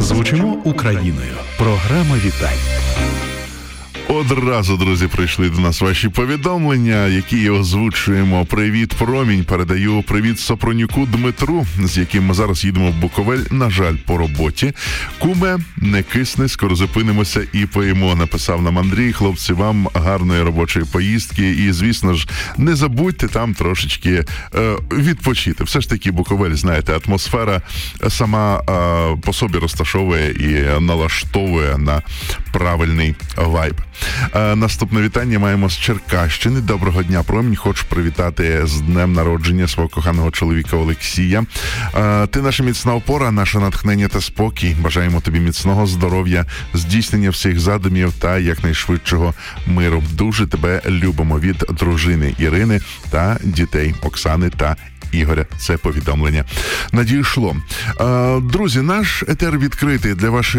Звучимо Україною. Програма вітань. Одразу, друзі, прийшли до нас ваші повідомлення, які озвучуємо. Привіт, Промінь. Передаю привіт Сопронюку Дмитру, з яким ми зараз їдемо в Буковель, на жаль, по роботі. Куме, не кисни, скоро зупинимося і поїмо, написав нам Андрій. Хлопці, вам гарної робочої поїздки і, звісно ж, не забудьте там трошечки відпочити. Все ж таки, Буковель, знаєте, атмосфера сама по собі розташовує і налаштовує на правильний вайб. Наступне вітання маємо з Черкащини. Доброго дня, Промінь. Хочу привітати з днем народження свого коханого чоловіка Олексія. Ти наша міцна опора, наше натхнення та спокій. Бажаємо тобі міцного здоров'я, здійснення всіх задумів та якнайшвидшого миру. Дуже тебе любимо. Від дружини Ірини та дітей Оксани та Ігоря. Це повідомлення надійшло. Друзі, наш етер відкритий для ваших